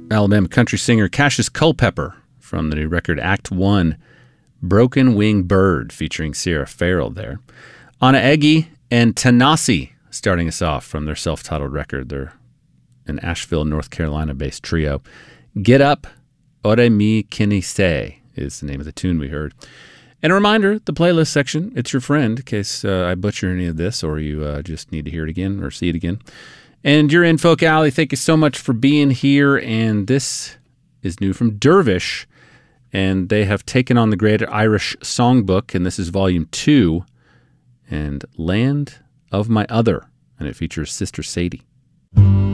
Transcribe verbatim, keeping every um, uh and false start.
Alabama country singer Cassius Culpepper from the new record Act One, Broken Wing Bird, featuring Sierra Farrell there. Anna Eggy and Tanasi starting us off from their self-titled record. They're an Asheville, North Carolina-based trio. Get Up, Ore Mi Kini Se is the name of the tune we heard. And a reminder, the playlist section, it's your friend, in case uh, I butcher any of this or you uh, just need to hear it again or see it again. And you're in Folk Alley. Thank you so much for being here. And this is new from Dervish. And they have taken on the Great Irish Songbook, and this is volume two, and Land of My Other. And it features Sister Sadie.